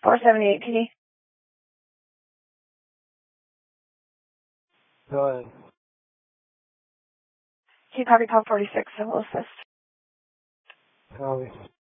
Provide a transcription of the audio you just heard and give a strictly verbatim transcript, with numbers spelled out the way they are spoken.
four seventy-eight T D. Go ahead. Key copy call forty-six, civil assist. Copy.